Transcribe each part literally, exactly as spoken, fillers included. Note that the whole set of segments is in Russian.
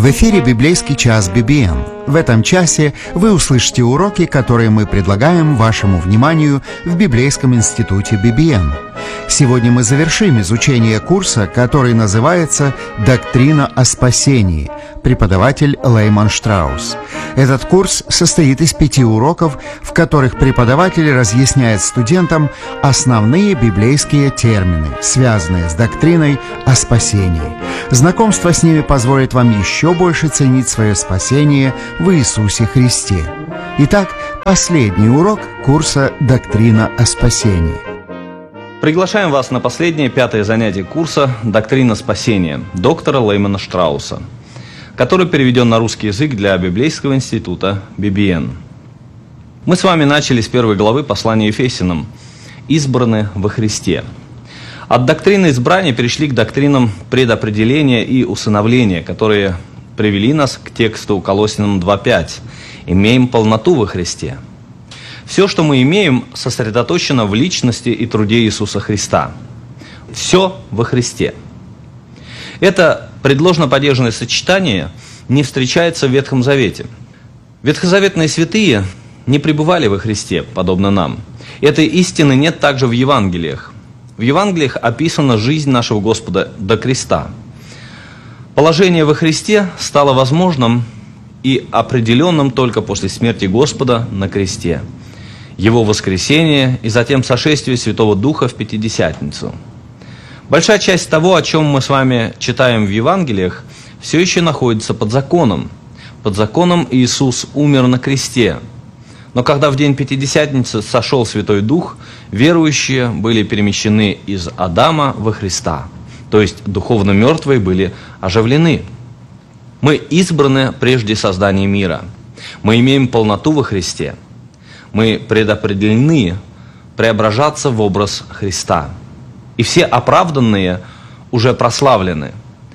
В эфире библейский час би би эн. В этом часе вы услышите уроки, которые мы предлагаем вашему вниманию в Библейском институте би би эн. Сегодня мы завершим изучение курса, который называется «Доктрина о спасении». Преподаватель Лейман Штраус. Этот курс состоит из пяти уроков, в которых преподаватель разъясняет студентам основные библейские термины, связанные с доктриной о спасении. Знакомство с ними позволит вам еще больше ценить свое спасение в Иисусе Христе. Итак, последний урок курса «Доктрина о спасении». Приглашаем вас на последнее, пятое занятие курса «Доктрина спасения» доктора Леймана Штрауса, который переведен на русский язык для Библейского института би би эн. Мы с вами начали с первой главы послания Ефесянам «Избраны во Христе». От доктрины избрания перешли к доктринам предопределения и усыновления, которые привели нас к тексту Колоссянам два пять «Имеем полноту во Христе». Все, что мы имеем, сосредоточено в личности и труде Иисуса Христа. Все во Христе. Это предложно-падежное сочетание не встречается в Ветхом Завете. Ветхозаветные святые не пребывали во Христе, подобно нам. Этой истины нет также в Евангелиях. В Евангелиях описана жизнь нашего Господа до креста. Положение во Христе стало возможным и определенным только после смерти Господа на кресте, Его воскресения и затем сошествия Святого Духа в Пятидесятницу. Большая часть того, о чем мы с вами читаем в Евангелиях, все еще находится под законом. Под законом Иисус умер на кресте. Но когда в день Пятидесятницы сошел Святой Дух, верующие были перемещены из Адама во Христа, то есть духовно мертвые были оживлены. Мы избраны прежде создания мира. Мы имеем полноту во Христе. Мы предопределены преображаться в образ Христа. И все оправданные уже прославлены.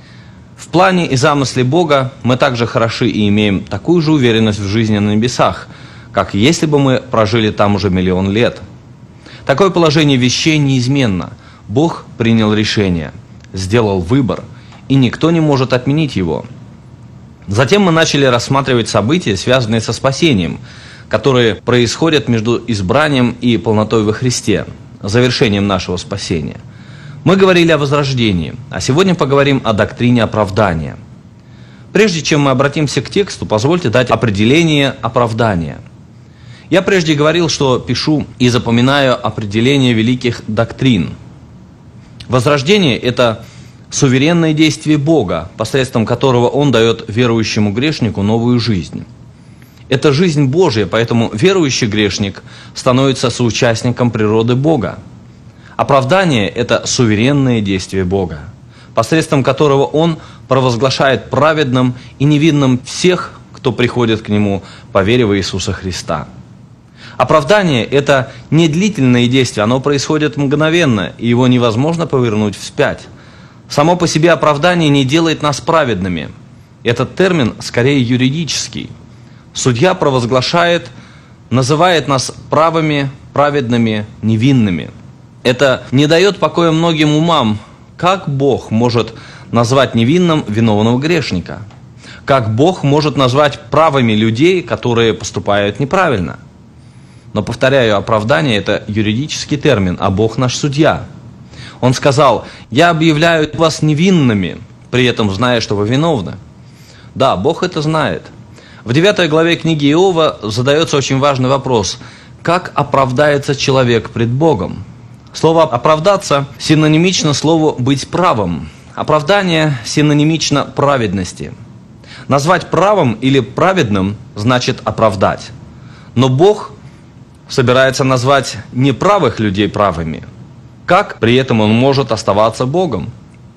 В плане и замысле Бога мы также хороши и имеем такую же уверенность в жизни на небесах, как если бы мы прожили там уже миллион лет. Такое положение вещей неизменно. Бог принял решение, сделал выбор, и никто не может отменить его. Затем мы начали рассматривать события, связанные со спасением, которые происходят между избранием и полнотой во Христе, завершением нашего спасения. Мы говорили о возрождении, а сегодня поговорим о доктрине оправдания. Прежде чем мы обратимся к тексту, позвольте дать определение оправдания. Я прежде говорил, что пишу и запоминаю определение великих доктрин. Возрождение – это суверенное действие Бога, посредством которого Он дает верующему грешнику новую жизнь. Это жизнь Божья, поэтому верующий грешник становится соучастником природы Бога. Оправдание – это суверенное действие Бога, посредством которого Он провозглашает праведным и невинным всех, кто приходит к Нему по вере в Иисуса Христа. Оправдание – это не длительное действие, оно происходит мгновенно, и его невозможно повернуть вспять. Само по себе оправдание не делает нас праведными. Этот термин скорее юридический. Судья провозглашает, называет нас правыми, праведными, невинными. Это не дает покоя многим умам. Как Бог может назвать невинным виновного грешника? Как Бог может назвать правыми людей, которые поступают неправильно? Но, повторяю, оправдание – это юридический термин, а Бог наш судья. Он сказал: «Я объявляю вас невинными, при этом зная, что вы виновны». Да, Бог это знает. В девятой главе книги Иова задается очень важный вопрос: как оправдается человек пред Богом? Слово «оправдаться» синонимично слову «быть правым». Оправдание синонимично праведности. Назвать правым или праведным значит оправдать. Но Бог собирается назвать неправых людей правыми. Как при этом Он может оставаться Богом?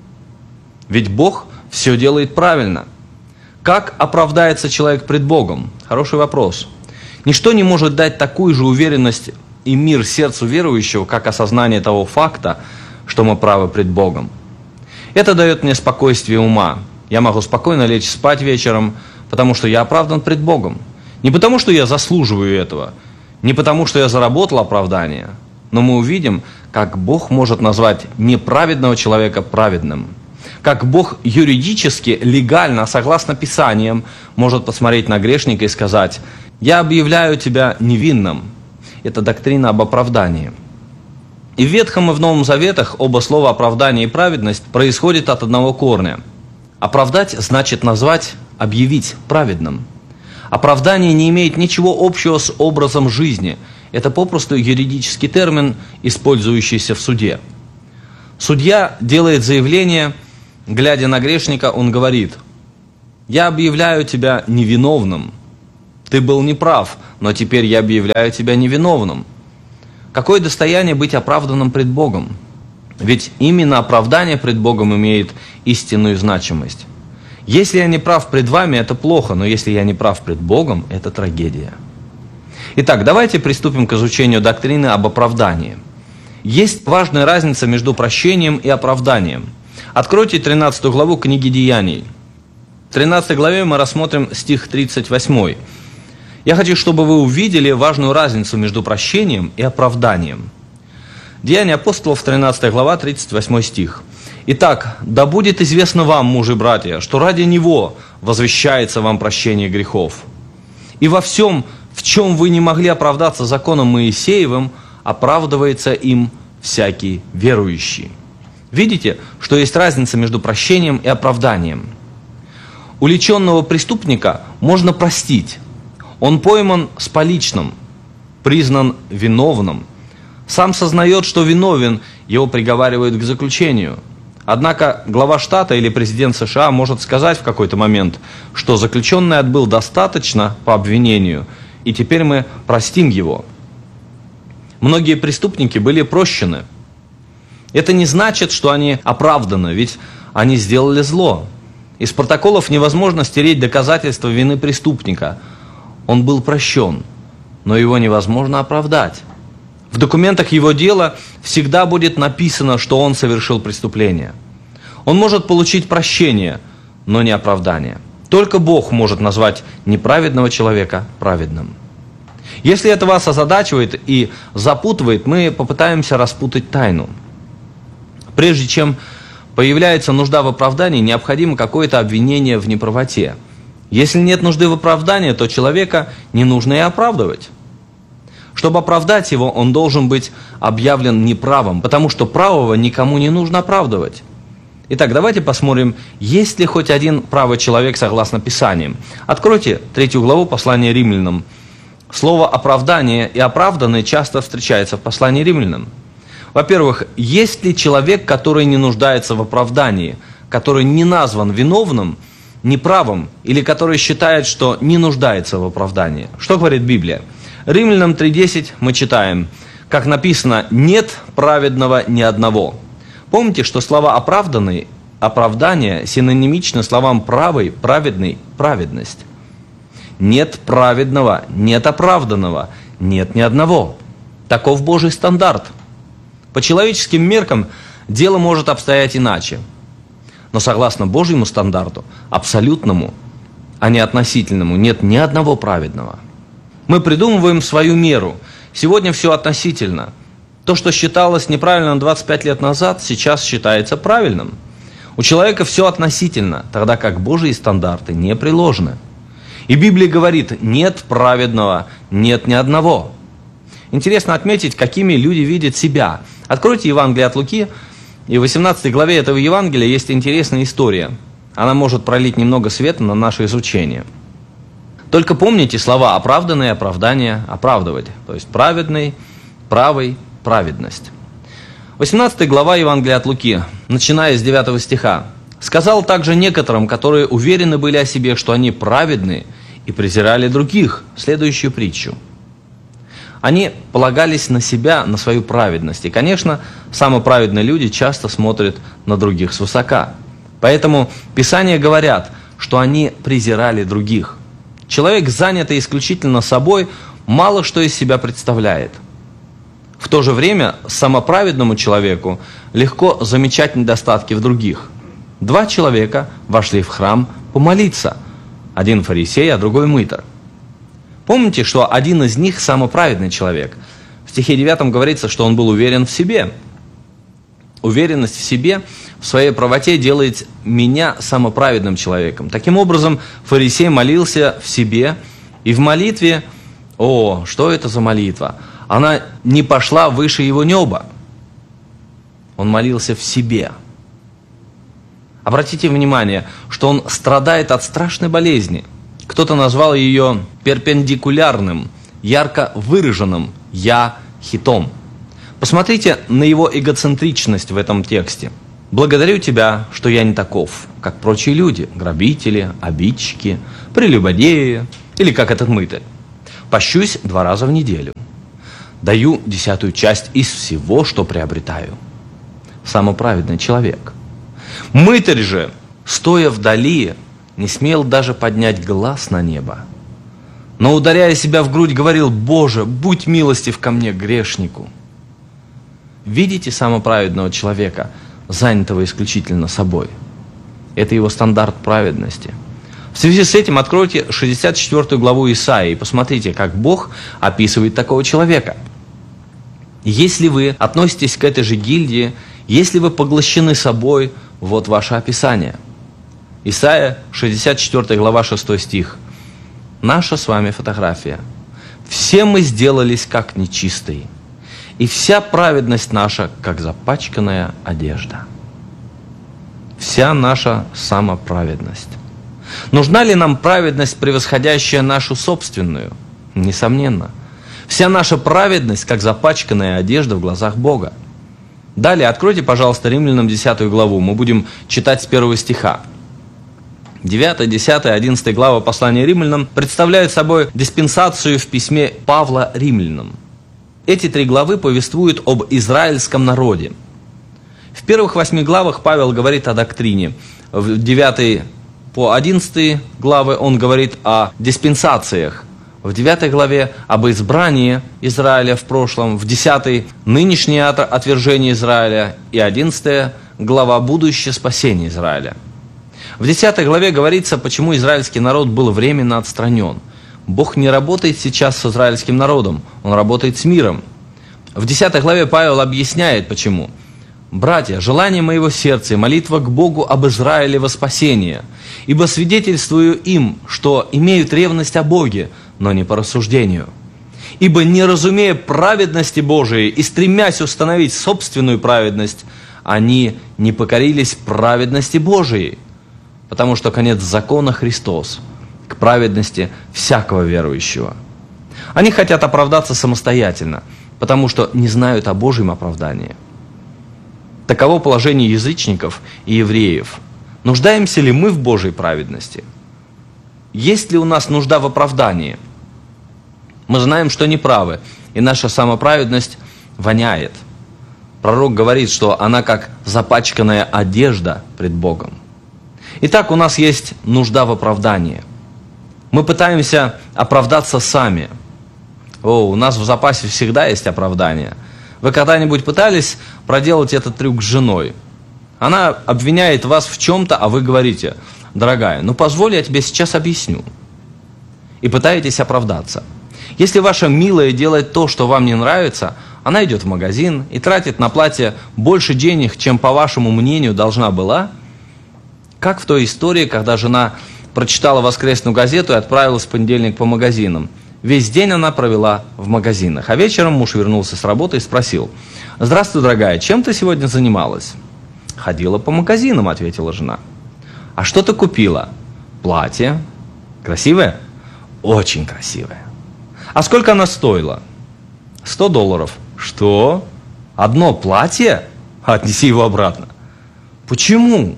Ведь Бог все делает правильно. Как оправдается человек пред Богом? Хороший вопрос. Ничто не может дать такую же уверенность и мир сердцу верующего, как осознание того факта, что мы правы пред Богом. Это дает мне спокойствие ума. Я могу спокойно лечь спать вечером, потому что я оправдан пред Богом. Не потому, что я заслуживаю этого, не потому, что я заработал оправдание, но мы увидим, как Бог может назвать неправедного человека праведным. Как Бог юридически, легально, согласно Писаниям, может посмотреть на грешника и сказать: «Я объявляю тебя невинным». Это доктрина об оправдании. И в Ветхом и в Новом Заветах оба слова «оправдание» и «праведность» происходят от одного корня. Оправдать значит назвать, объявить праведным. Оправдание не имеет ничего общего с образом жизни. Это попросту юридический термин, использующийся в суде. Судья делает заявление, глядя на грешника, он говорит: «Я объявляю тебя невиновным. Ты был неправ, но теперь я объявляю тебя невиновным». Какое достояние быть оправданным пред Богом? Ведь именно оправдание пред Богом имеет истинную значимость. Если я не прав пред вами, это плохо, но если я не прав пред Богом, это трагедия. Итак, давайте приступим к изучению доктрины об оправдании. Есть важная разница между прощением и оправданием. Откройте тринадцатую главу книги Деяний. В тринадцатой главе мы рассмотрим стих тридцать восемь. Я хочу, чтобы вы увидели важную разницу между прощением и оправданием. Деяния апостолов, тринадцатая глава, тридцать восьмой стих. «Итак, да будет известно вам, мужи братья, что ради Него возвещается вам прощение грехов. И во всем, в чем вы не могли оправдаться законом Моисеевым, оправдывается им всякий верующий». Видите, что есть разница между прощением и оправданием. Уличенного преступника можно простить. Он пойман с поличным, признан виновным. Сам сознает, что виновен, его приговаривают к заключению. Однако глава штата или президент США может сказать в какой-то момент, что заключенный отбыл достаточно по обвинению, и теперь мы простим его. Многие преступники были прощены. Это не значит, что они оправданы, ведь они сделали зло. Из протоколов невозможно стереть доказательства вины преступника. Он был прощен, но его невозможно оправдать. В документах его дела всегда будет написано, что он совершил преступление. Он может получить прощение, но не оправдание. Только Бог может назвать неправедного человека праведным. Если это вас озадачивает и запутывает, мы попытаемся распутать тайну. Прежде чем появляется нужда в оправдании, необходимо какое-то обвинение в неправоте. Если нет нужды в оправдании, то человека не нужно и оправдывать. Чтобы оправдать его, он должен быть объявлен неправым, потому что правого никому не нужно оправдывать. Итак, давайте посмотрим, есть ли хоть один правый человек согласно Писаниям. Откройте третью главу послания Римлянам. Слово «оправдание» и «оправданный» часто встречается в послании Римлянам. Во-первых, есть ли человек, который не нуждается в оправдании, который не назван виновным, неправым, или который считает, что не нуждается в оправдании? Что говорит Библия? Римлянам три десять мы читаем, как написано: «Нет праведного ни одного». Помните, что слова «оправданный», «оправдание» синонимичны словам «правый», «праведный», «праведность». Нет праведного, нет оправданного, нет ни одного. Таков Божий стандарт. По человеческим меркам дело может обстоять иначе. Но согласно Божьему стандарту, абсолютному, а не относительному, нет ни одного праведного. Мы придумываем свою меру. Сегодня все относительно. То, что считалось неправильным двадцать пять лет назад, сейчас считается правильным. У человека все относительно, тогда как Божьи стандарты не приложены. И Библия говорит: нет праведного, нет ни одного. Интересно отметить, какими люди видят себя. Откройте Евангелие от Луки, и в восемнадцатой главе этого Евангелия есть интересная история. Она может пролить немного света на наше изучение. Только помните слова «оправданное», «оправдание», «оправдывать». То есть праведный, правый, праведность. восемнадцатая глава Евангелия от Луки, начиная с девятого стиха. «Сказал также некоторым, которые уверены были о себе, что они праведны, и презирали других», следующую притчу. Они полагались на себя, на свою праведность. И, конечно, самые праведные люди часто смотрят на других свысока. Поэтому Писания говорят, что они презирали других. Человек, занятый исключительно собой, мало что из себя представляет. В то же время самоправедному человеку легко замечать недостатки в других. Два человека вошли в храм помолиться. Один фарисей, а другой мытарь. Помните, что один из них самоправедный человек. В стихе девятом говорится, что он был уверен в себе. уверенность в себе, в своей правоте делает меня самоправедным человеком. Таким образом, фарисей молился в себе, и в молитве, о, что это за молитва? Она не пошла выше его неба. Он молился в себе. Обратите внимание, что он страдает от страшной болезни. Кто-то назвал ее перпендикулярным, ярко выраженным «я-хитом». Посмотрите на его эгоцентричность в этом тексте. «Благодарю тебя, что я не таков, как прочие люди, грабители, обидчики, прелюбодеи или как этот мытарь. Пощусь два раза в неделю. Даю десятую часть из всего, что приобретаю». Самоправедный человек. Мытарь же, стоя вдали, не смел даже поднять глаз на небо, но, ударяя себя в грудь, говорил: «Боже, будь милостив ко мне, грешнику». Видите самоправедного человека, занятого исключительно собой? Это его стандарт праведности. В связи с этим откройте шестьдесят четвёртую главу Исаии и посмотрите, как Бог описывает такого человека. Если вы относитесь к этой же гильдии, если вы поглощены собой, вот ваше описание. Исайя, шестьдесят четвёртая глава, шестой стих. Наша с вами фотография. «Все мы сделались как нечистые, и вся праведность наша, как запачканная одежда». Вся наша самоправедность. Нужна ли нам праведность, превосходящая нашу собственную? Несомненно. Вся наша праведность, как запачканная одежда в глазах Бога. Далее откройте, пожалуйста, Римлянам десятую главу. Мы будем читать с первого стиха. девятая, десятая, одиннадцатая глава послания Римлянам представляют собой диспенсацию в письме Павла Римлянам. Эти три главы повествуют об израильском народе. В первых восьми главах Павел говорит о доктрине. В девятой по одиннадцатой главы он говорит о диспенсациях. В девятой главе об избрании Израиля в прошлом, в десятой нынешнее отвержение Израиля и одиннадцатая глава будущее спасение Израиля. В десятой главе говорится, почему израильский народ был временно отстранен. Бог не работает сейчас с израильским народом, Он работает с миром. В десятой главе Павел объясняет, почему. «Братья, желание моего сердца и молитва к Богу об Израиле во спасение, ибо свидетельствую им, что имеют ревность о Боге, но не по рассуждению. Ибо, не разумея праведности Божией и стремясь установить собственную праведность, они не покорились праведности Божией, потому что конец закона Христос, к праведности всякого верующего. Они хотят оправдаться самостоятельно, потому что не знают о Божьем оправдании. Таково положение язычников и евреев. Нуждаемся ли мы в Божьей праведности? Есть ли у нас нужда в оправдании? Мы знаем, что неправы, и наша самоправедность воняет. Пророк говорит, что она как запачканная одежда пред Богом. Итак, у нас есть нужда в оправдании. Мы пытаемся оправдаться сами. О, у нас в запасе всегда есть оправдание. Вы когда-нибудь пытались проделать этот трюк с женой? Она обвиняет вас в чем-то, а вы говорите: «Дорогая, ну позволь, я тебе сейчас объясню». И пытаетесь оправдаться. Если ваша милая делает то, что вам не нравится, она идет в магазин и тратит на платье больше денег, чем, по вашему мнению, должна была, как в той истории, когда жена прочитала воскресную газету и отправилась в понедельник по магазинам. Весь день она провела в магазинах, а вечером муж вернулся с работы и спросил: «Здравствуй, дорогая, чем ты сегодня занималась?» «Ходила по магазинам», — ответила жена. «А что ты купила?» «Платье». «Красивое?» «Очень красивое». «А сколько оно стоило?» «Сто долларов». «Что? Одно платье? Отнеси его обратно». «Почему?»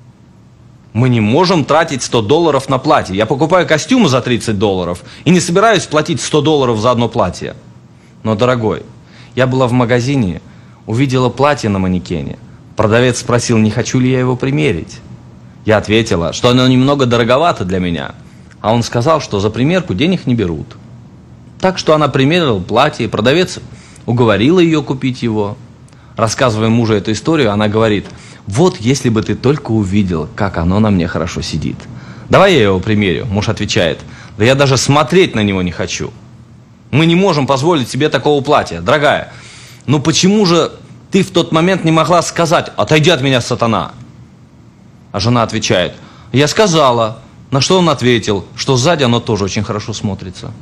Мы не можем тратить сто долларов на платье. Я покупаю костюмы за тридцать долларов и не собираюсь платить сто долларов за одно платье. Но, дорогой, я была в магазине, увидела платье на манекене. Продавец спросил, не хочу ли я его примерить. Я ответила, что оно немного дороговато для меня. А он сказал, что за примерку денег не берут. Так что она примерила платье, и продавец уговорила ее купить его. Рассказывая мужу эту историю, она говорит: «Вот если бы ты только увидел, как оно на мне хорошо сидит. Давай я его примерю». Муж отвечает: «Да я даже смотреть на него не хочу. Мы не можем позволить себе такого платья. Дорогая, ну почему же Ты в тот момент не могла сказать: «Отойди от меня, сатана». А жена отвечает: «Я сказала». На что он ответил, что сзади оно тоже очень хорошо смотрится.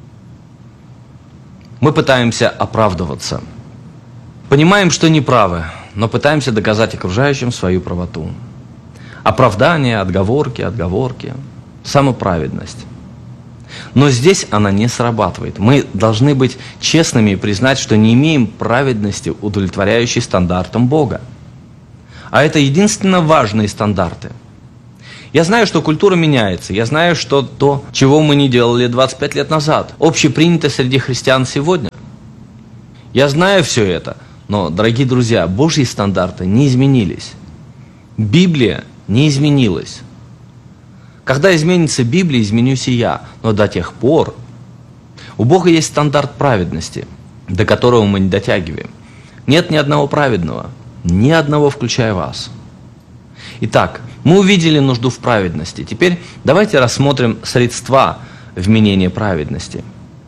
Мы пытаемся оправдываться. Понимаем, что неправы, но пытаемся доказать окружающим свою правоту. Оправдание, отговорки, отговорки, самоправедность. Но здесь она не срабатывает. Мы должны быть честными и признать, что не имеем праведности, удовлетворяющей стандартам Бога. А это единственно важные стандарты. Я знаю, что культура меняется. Я знаю, что то, чего мы не делали двадцать пять лет назад, общепринято среди христиан сегодня. Я знаю все это, но, дорогие друзья, Божьи стандарты не изменились. Библия не изменилась. Когда изменится Библия, изменюсь и я. Но до тех пор у Бога есть стандарт праведности, до которого мы не дотягиваем. Нет ни одного праведного, ни одного, включая вас. Итак, мы увидели нужду в праведности. Теперь давайте рассмотрим средства вменения праведности.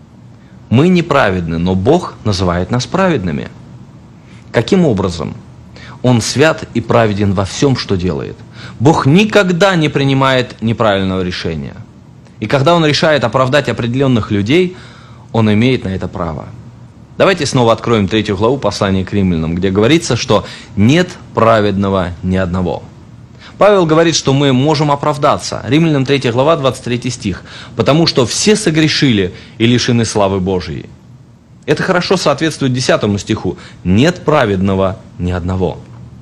Мы неправедны, но Бог называет нас праведными. Каким образом? Он свят и праведен во всем, что делает. Бог никогда не принимает неправильного решения. И когда Он решает оправдать определенных людей, Он имеет на это право. Давайте снова откроем третью главу послания к Римлянам, где говорится, что нет праведного ни одного. Павел говорит, что мы можем оправдаться. Римлянам третья глава, двадцать третий стих. «Потому что все согрешили и лишены славы Божией». Это хорошо соответствует десятому стиху. «Нет праведного ни одного».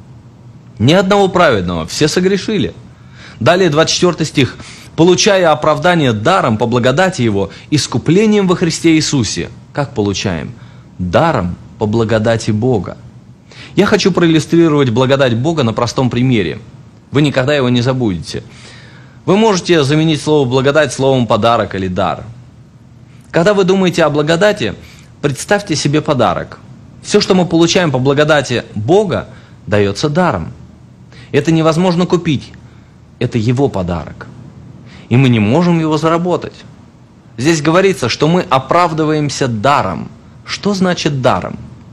Ни одного праведного, все согрешили. Далее двадцать четвёртый стих. «Получая оправдание даром по благодати Его, искуплением во Христе Иисусе». Как получаем? Даром по благодати Бога. Я хочу проиллюстрировать благодать Бога на простом примере. Вы никогда его не забудете. Вы можете заменить слово «благодать» словом «подарок» или «дар». Когда вы думаете о благодати, представьте себе подарок. Все, что мы получаем по благодати Бога, дается даром. Это невозможно купить. Это Его подарок. И мы не можем его заработать. Здесь говорится, что мы оправдываемся даром. Что значит даром?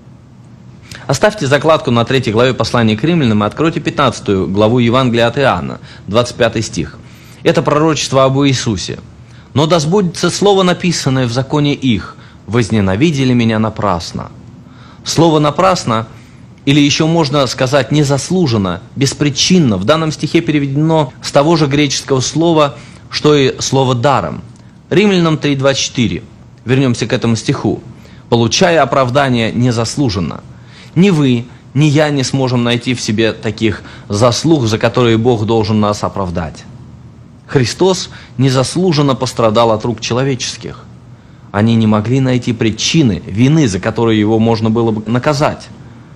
Оставьте закладку на третьей главе послания к Римлянам и откройте пятнадцатую главу Евангелия от Иоанна, двадцать пятый стих. Это пророчество об Иисусе. «Но да сбудется слово, написанное в законе их, возненавидели меня напрасно». Слово «напрасно», или еще можно сказать «незаслуженно», «беспричинно», в данном стихе переведено с того же греческого слова, что и слово «даром». Римлянам три двадцать четыре. Вернемся к этому стиху. «Получая оправдание незаслуженно». Ни вы, ни я не сможем найти в себе таких заслуг, за которые Бог должен нас оправдать. Христос незаслуженно пострадал от рук человеческих. Они не могли найти причины, вины, за которые Его можно было бы наказать.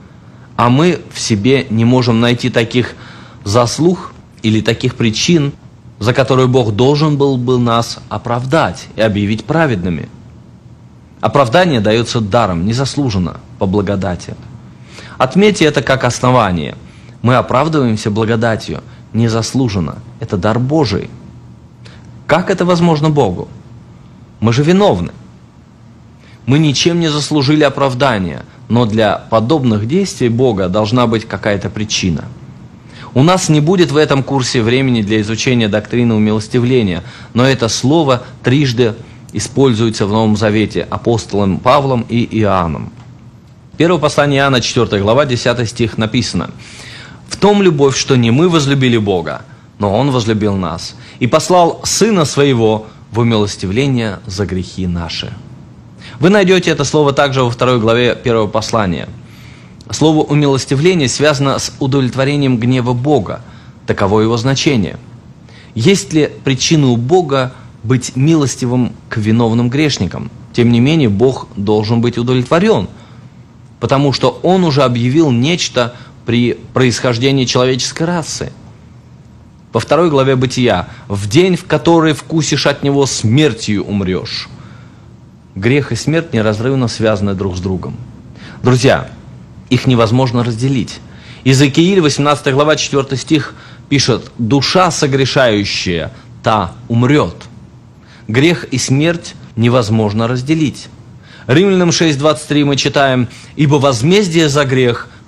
А мы в себе не можем найти таких заслуг или таких причин, за которые Бог должен был бы нас оправдать и объявить праведными. Оправдание дается даром, незаслуженно, по благодати. Отметьте это как основание. Мы оправдываемся благодатью, незаслуженно. Это дар Божий. Как это возможно Богу? Мы же виновны. Мы ничем не заслужили оправдания, но для подобных действий Бога должна быть какая-то причина. У нас не будет в этом курсе времени для изучения доктрины умилостивления, но это слово трижды используется в Новом Завете апостолом Павлом и Иоанном. Первое послание Иоанна, четвёртая глава, десятый стих написано: «В том любовь, что не мы возлюбили Бога, но Он возлюбил нас и послал Сына Своего в умилостивление за грехи наши». Вы найдете это слово также во второй главе первого послания. Слово «умилостивление» связано с удовлетворением гнева Бога. Таково его значение. Есть ли причина у Бога быть милостивым к виновным грешникам? Тем не менее, Бог должен быть удовлетворен, потому что Он уже объявил нечто при происхождении человеческой расы. Во второй главе Бытия: «В день, в который вкусишь от него, смертью умрешь». Грех и смерть неразрывно связаны друг с другом. Друзья, их невозможно разделить. Иезекииль, восемнадцатая глава, четвёртый стих пишет: «Душа согрешающая, та умрет». Грех и смерть невозможно разделить. Римлянам шесть двадцать три мы читаем: «Ибо возмездие за грех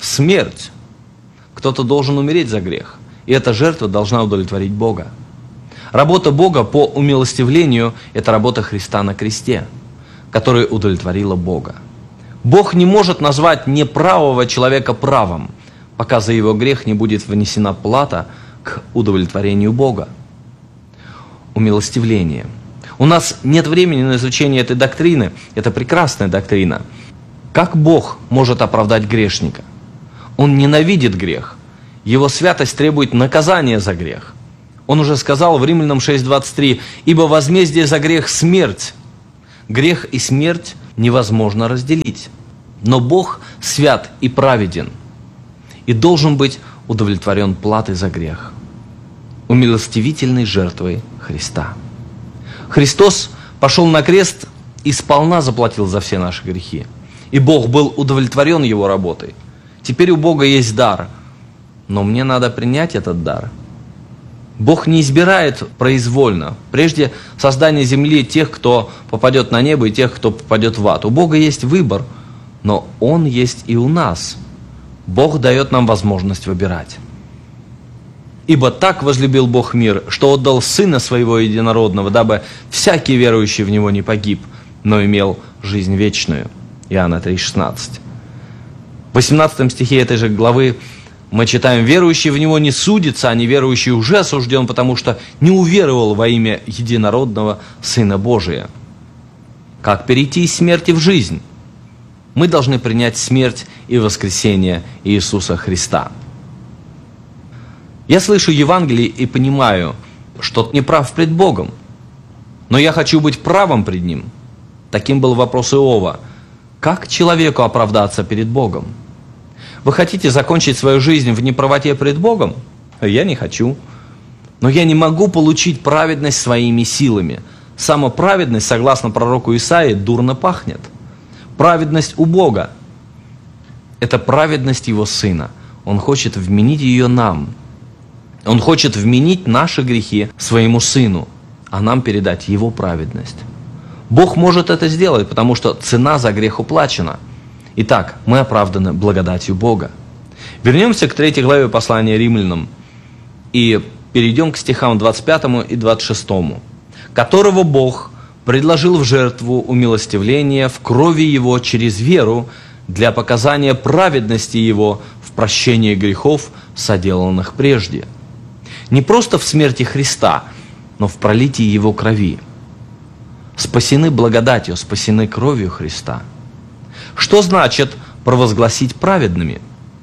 смерть. Кто-то должен умереть за грех, и эта жертва должна удовлетворить Бога. Работа Бога по умилостивлению – это работа Христа на кресте, которая удовлетворила Бога. Бог не может назвать неправого человека правым, пока за его грех не будет внесена плата к удовлетворению Бога. Умилостивление. У нас нет времени на изучение этой доктрины, это прекрасная доктрина. Как Бог может оправдать грешника? Он ненавидит грех. Его святость требует наказания за грех. Он уже сказал в Римлянам шесть двадцать три: «Ибо возмездие за грех – смерть». Грех и смерть невозможно разделить. Но Бог свят и праведен, и должен быть удовлетворен платой за грех, умилостивительной жертвой Христа. Христос пошел на крест и сполна заплатил за все наши грехи. И Бог был удовлетворен Его работой. Теперь у Бога есть дар, но мне надо принять этот дар. Бог не избирает произвольно. Прежде создания земли тех, кто попадет на небо, и тех, кто попадет в ад. У Бога есть выбор, но Он есть и у нас. Бог дает нам возможность выбирать. «Ибо так возлюбил Бог мир, что отдал Сына Своего Единородного, дабы всякий верующий в Него не погиб, но имел жизнь вечную». Иоанна три шестнадцать. В восемнадцатом стихе этой же главы мы читаем: «Верующий в Него не судится, а неверующий уже осужден, потому что не уверовал во имя Единородного Сына Божия». Как перейти из смерти в жизнь? Мы должны принять смерть и воскресение Иисуса Христа. Я слышу Евангелие и понимаю, что не прав пред Богом, но я хочу быть правым пред Ним. Таким был вопрос Иова. Как человеку оправдаться перед Богом? Вы хотите закончить свою жизнь в неправоте пред Богом? Я не хочу. Но я не могу получить праведность своими силами. Самоправедность, согласно пророку Исаии, дурно пахнет. Праведность у Бога – это праведность Его Сына. Он хочет вменить ее нам. Он хочет вменить наши грехи своему Сыну, а нам передать Его праведность. Бог может это сделать, потому что цена за грех уплачена. Итак, мы оправданы благодатью Бога. Вернемся к третьей главе послания Римлянам и перейдем к стихам двадцать пятому и двадцать шестому. «Которого Бог предложил в жертву умилостивления в крови Его через веру для показания праведности Его в прощении грехов, соделанных прежде». Не просто в смерти Христа, но в пролитии Его крови. Спасены благодатью, спасены кровью Христа. Что значит провозгласить праведными?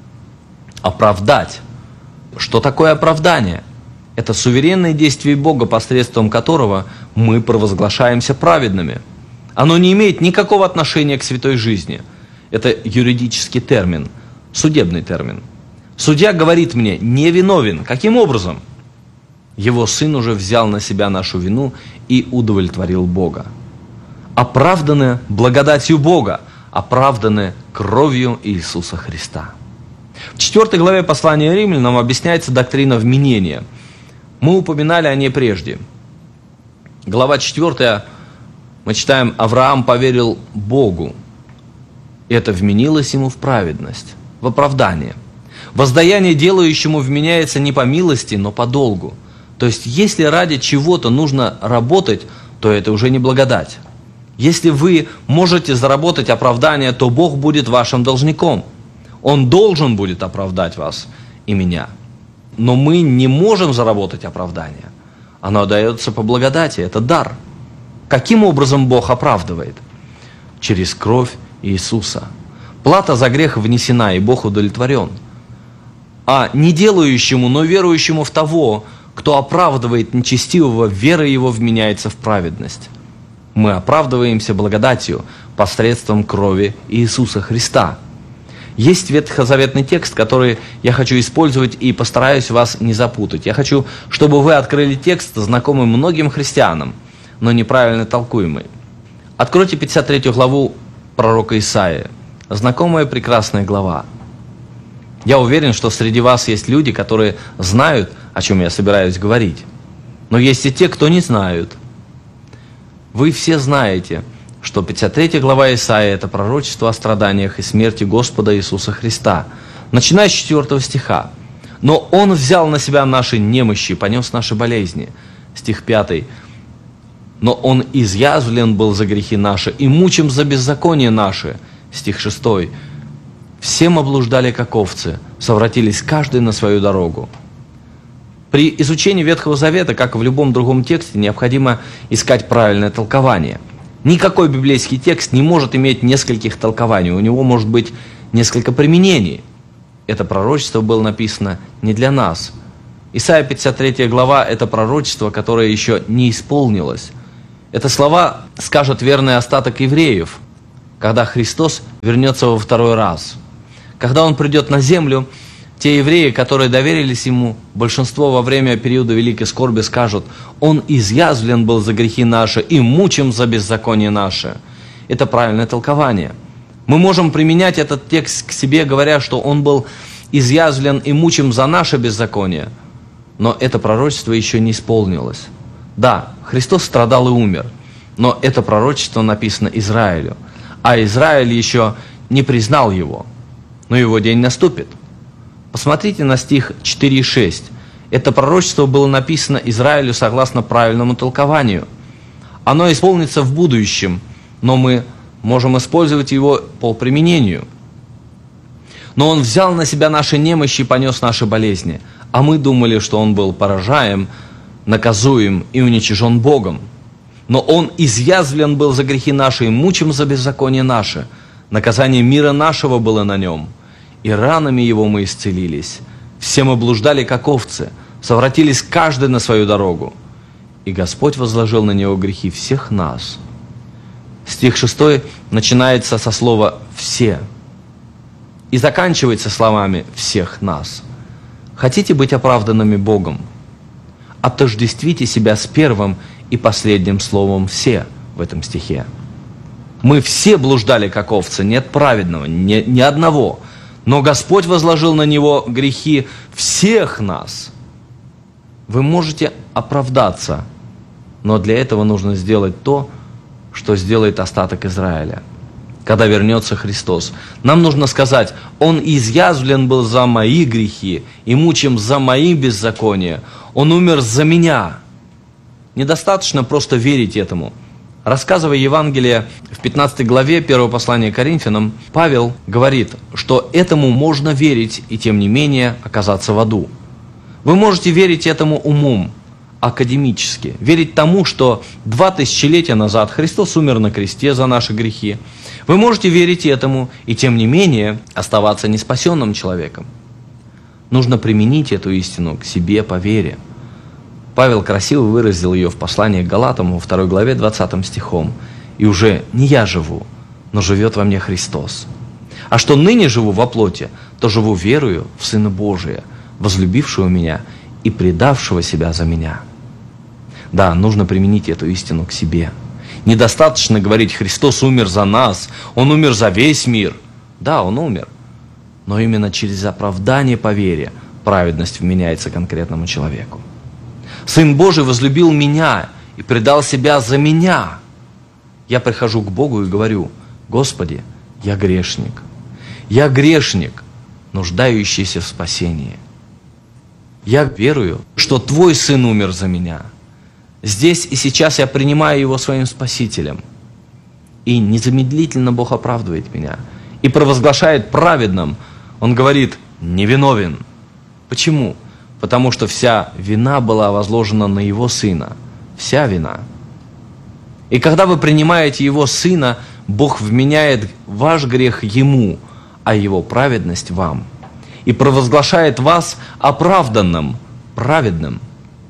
Оправдать. Что такое оправдание? Это суверенное действие Бога, посредством которого мы провозглашаемся праведными. Оно не имеет никакого отношения к святой жизни. Это юридический термин, судебный термин. Судья говорит мне: не виновен. Каким образом? Его Сын уже взял на себя нашу вину и удовлетворил Бога. Оправданы благодатью Бога, оправданы кровью Иисуса Христа. В четвертой главе послания Римлянам объясняется доктрина вменения. Мы упоминали о ней прежде. Глава четвёртая, мы читаем: «Авраам поверил Богу, и это вменилось ему в праведность», в оправдание. Воздаяние делающему вменяется не по милости, но по долгу. То есть, если ради чего-то нужно работать, то это уже не благодать. Если вы можете заработать оправдание, то Бог будет вашим должником. Он должен будет оправдать вас и меня. Но мы не можем заработать оправдание. Оно дается по благодати, это дар. Каким образом Бог оправдывает? Через кровь Иисуса. Плата за грех внесена, и Бог удовлетворен. А не делающему, но верующему в того, кто оправдывает нечестивого, вера его вменяется в праведность. Мы оправдываемся благодатью посредством крови Иисуса Христа. Есть ветхозаветный текст, который я хочу использовать и постараюсь вас не запутать. Я хочу, чтобы вы открыли текст, знакомый многим христианам, но неправильно толкуемый. Откройте пятьдесят третью главу пророка Исаии. Знакомая прекрасная глава. Я уверен, что среди вас есть люди, которые знают, о чем я собираюсь говорить. Но есть и те, кто не знают. Вы все знаете, что пятьдесят третья глава Исаии – это пророчество о страданиях и смерти Господа Иисуса Христа. Начиная с четвертого стиха. «Но Он взял на себя наши немощи, понес наши болезни». Стих пятый. «Но Он изъязвлен был за грехи наши и мучим за беззаконие наши». Стих шестой. «Все мы блуждали, как овцы, совратились каждый на свою дорогу». При изучении Ветхого Завета, как и в любом другом тексте, необходимо искать правильное толкование. Никакой библейский текст не может иметь нескольких толкований, у него может быть несколько применений. Это пророчество было написано не для нас. Исайя пятьдесят третья глава – это пророчество, которое еще не исполнилось. Это слова скажет верный остаток евреев, когда Христос вернется во второй раз. Когда Он придет на землю, те евреи, которые доверились Ему, большинство во время периода великой скорби скажут: «Он изъязвлен был за грехи наши и мучим за беззаконие наше». Это правильное толкование. Мы можем применять этот текст к себе, говоря, что Он был изъязвлен и мучим за наше беззаконие. Но это пророчество еще не исполнилось. Да, Христос страдал и умер, но это пророчество написано Израилю, а Израиль еще не признал Его. Но Его день наступит. Посмотрите на стих четыре и шесть. Это пророчество было написано Израилю согласно правильному толкованию. Оно исполнится в будущем, но мы можем использовать его по применению. «Но Он взял на себя наши немощи и понес наши болезни, а мы думали, что Он был поражаем, наказуем и уничижен Богом. Но Он изъязвлен был за грехи наши и мучим за беззаконие наше. Наказание мира нашего было на Нем, и ранами Его мы исцелились. Все мы блуждали, как овцы, совратились каждый на свою дорогу. И Господь возложил на Него грехи всех нас». Стих шестой начинается со слова «все» и заканчивается словами «всех нас». Хотите быть оправданными Богом? Отождествите себя с первым и последним словом «все» в этом стихе. Мы все блуждали, как овцы, нет праведного, ни, ни одного. Но Господь возложил на Него грехи всех нас. Вы можете оправдаться, но для этого нужно сделать то, что сделает остаток Израиля, когда вернется Христос. Нам нужно сказать: «Он изъязвлен был за мои грехи и мучим за мои беззакония. Он умер за меня». Недостаточно просто верить этому. Рассказывая Евангелие в пятнадцатой главе первого послания к Коринфянам, Павел говорит, что этому можно верить и тем не менее оказаться в аду. Вы можете верить этому умом, академически, верить тому, что два тысячелетия назад Христос умер на кресте за наши грехи. Вы можете верить этому и тем не менее оставаться неспасенным человеком. Нужно применить эту истину к себе по вере. Павел красиво выразил ее в послании к Галатам во второй главе двадцатым стихом. «И уже не я живу, но живет во мне Христос. А что ныне живу во плоти, то живу верою в Сына Божия, возлюбившего меня и предавшего себя за меня». Да, нужно применить эту истину к себе. Недостаточно говорить: «Христос умер за нас, Он умер за весь мир». Да, Он умер, но именно через оправдание по вере праведность вменяется конкретному человеку. Сын Божий возлюбил меня и предал себя за меня. Я прихожу к Богу и говорю: «Господи, я грешник. Я грешник, нуждающийся в спасении. Я верую, что Твой Сын умер за меня. Здесь и сейчас я принимаю Его своим Спасителем». И незамедлительно Бог оправдывает меня и провозглашает праведным. Он говорит: «Невиновен». Почему? Потому что вся вина была возложена на Его Сына. Вся вина. И когда вы принимаете Его Сына, Бог вменяет ваш грех Ему, а Его праведность вам. И провозглашает вас оправданным, праведным.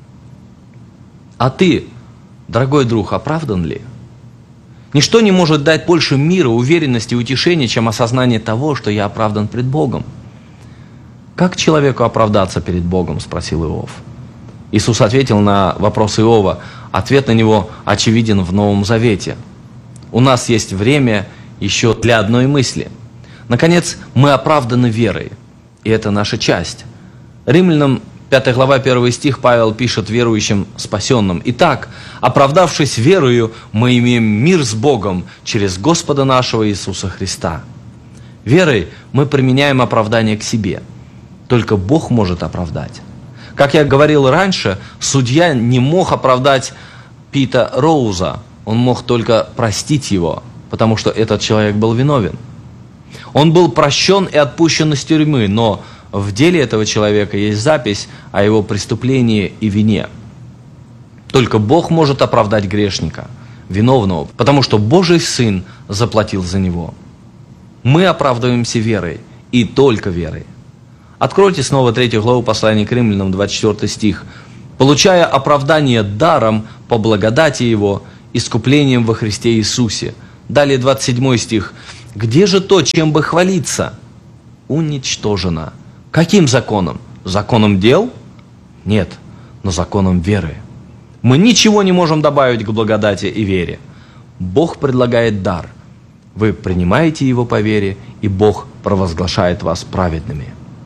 А ты, дорогой друг, оправдан ли? Ничто не может дать больше мира, уверенности и утешения, чем осознание того, что я оправдан пред Богом. «Как человеку оправдаться перед Богом?» – спросил Иов. Иисус ответил на вопрос Иова. Ответ на него очевиден в Новом Завете. У нас есть время еще для одной мысли. Наконец, мы оправданы верой, и это наша часть. Римлянам пятая глава, первый стих, Павел пишет верующим спасенным: «Итак, оправдавшись верою, мы имеем мир с Богом через Господа нашего Иисуса Христа». Верой мы применяем оправдание к себе. Только Бог может оправдать. Как я говорил раньше, судья не мог оправдать Пита Роуза. Он мог только простить его, потому что этот человек был виновен. Он был прощен и отпущен из тюрьмы, но в деле этого человека есть запись о его преступлении и вине. Только Бог может оправдать грешника, виновного, потому что Божий Сын заплатил за него. Мы оправдываемся верой, и только верой. Откройте снова третью главу послания к Римлянам, двадцать четвёртый стих. «Получая оправдание даром по благодати Его, искуплением во Христе Иисусе». Далее двадцать седьмой стих. «Где же то, чем бы хвалиться? Уничтожено». Каким законом? Законом дел? Нет, но законом веры. Мы ничего не можем добавить к благодати и вере. Бог предлагает дар. Вы принимаете его по вере, и Бог провозглашает вас праведными.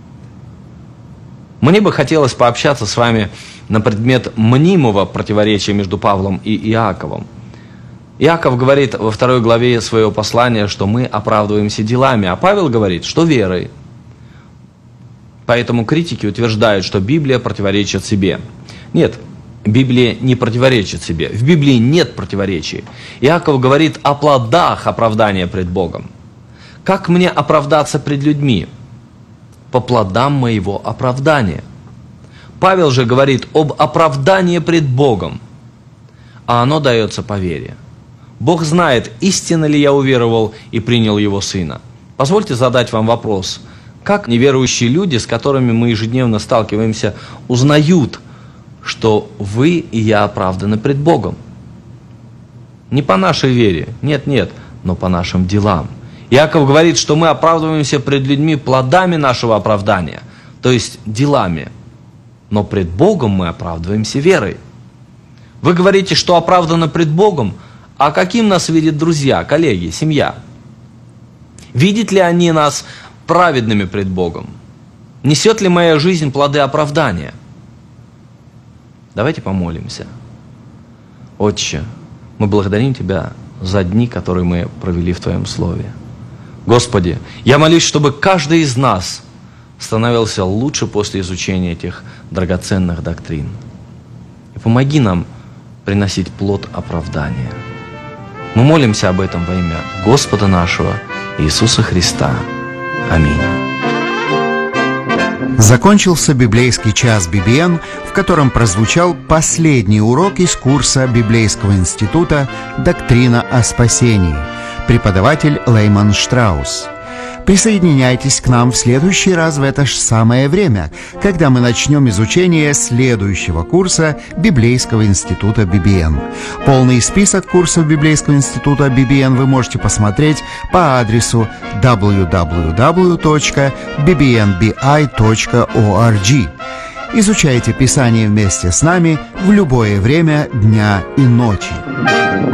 Мне бы хотелось пообщаться с вами на предмет мнимого противоречия между Павлом и Иаковом. Иаков говорит во второй главе своего послания, что мы оправдываемся делами, а Павел говорит, что верой. Поэтому критики утверждают, что Библия противоречит себе. Нет, Библия не противоречит себе. В Библии нет противоречий. Иаков говорит о плодах оправдания пред Богом. Как мне оправдаться пред людьми? По плодам моего оправдания. Павел же говорит об оправдании пред Богом, а оно дается по вере. Бог знает, истинно ли я уверовал и принял Его Сына. Позвольте задать вам вопрос. Как неверующие люди, с которыми мы ежедневно сталкиваемся, узнают, что вы и я оправданы пред Богом? Не по нашей вере, нет-нет, но по нашим делам. Иаков говорит, что мы оправдываемся пред людьми плодами нашего оправдания, то есть делами. Но пред Богом мы оправдываемся верой. Вы говорите, что оправданы пред Богом, а каким нас видят друзья, коллеги, семья? Видят ли они нас праведными пред Богом? Несет ли моя жизнь плоды оправдания? Давайте помолимся. Отче, мы благодарим Тебя за дни, которые мы провели в Твоем Слове. Господи, я молюсь, чтобы каждый из нас становился лучше после изучения этих драгоценных доктрин. И помоги нам приносить плод оправдания. Мы молимся об этом во имя Господа нашего Иисуса Христа. Аминь. Закончился библейский час би би эн, в котором прозвучал последний урок из курса Библейского института «Доктрина о спасении». Преподаватель Лейман Штраус. Присоединяйтесь к нам в следующий раз в это же самое время, когда мы начнем изучение следующего курса Библейского института би би эн. Полный список курсов Библейского института би би эн вы можете посмотреть по адресу дабл ю дабл ю дабл ю точка би би эн би ай точка орг. Изучайте Писание вместе с нами в любое время дня и ночи.